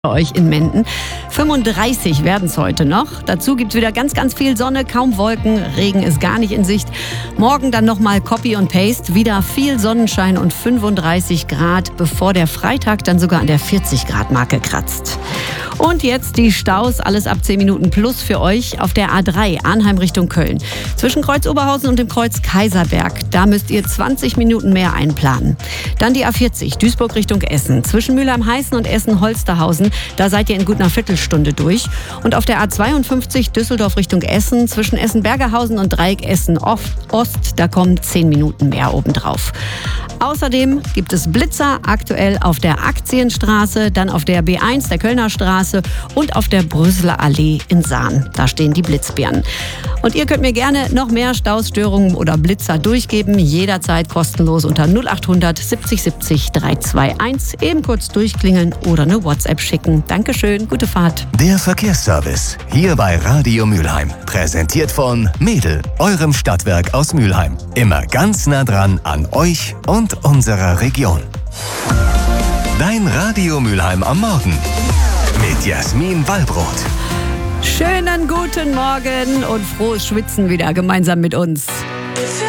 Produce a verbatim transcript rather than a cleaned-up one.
bei euch in Menden. fünfunddreißig werden es heute noch. Dazu gibt es wieder ganz, ganz viel Sonne, kaum Wolken. Regen ist gar nicht in Sicht. Morgen dann nochmal Copy und Paste. Wieder viel Sonnenschein und fünfunddreißig Grad, bevor der Freitag dann sogar an der vierzig Grad Marke kratzt. Und jetzt die Staus, alles ab zehn Minuten plus für euch auf der A drei, Arnheim Richtung Köln. Zwischen Kreuz Oberhausen und dem Kreuz Kaiserberg, da müsst ihr zwanzig Minuten mehr einplanen. Dann die A vierzig, Duisburg Richtung Essen. Zwischen Mülheim-Heißen und Essen-Holsterhausen, da seid ihr in gut einer Viertelstunde durch. Und auf der A zweiundfünfzig, Düsseldorf Richtung Essen, zwischen Essen-Bergerhausen und Dreieck Essen-Ost, da kommen zehn Minuten mehr obendrauf. Außerdem gibt es Blitzer aktuell auf der Aktienstraße, dann auf der B eins, der Kölner Straße und auf der Brüsseler Allee in Sahn. Da stehen die Blitzbären. Und ihr könnt mir gerne noch mehr Stausstörungen oder Blitzer durchgeben, jederzeit kostenlos unter null achthundert siebzig siebzig dreihunderteinundzwanzig. Eben kurz durchklingeln oder eine WhatsApp schicken. Dankeschön, gute Fahrt. Der Verkehrsservice, hier bei Radio Mülheim. Präsentiert von Mädel, eurem Stadtwerk aus Mülheim. Immer ganz nah dran an euch und unserer Region. Dein Radio Mülheim am Morgen mit Jasmin Wallbrot. Schönen guten Morgen und frohes Schwitzen wieder gemeinsam mit uns.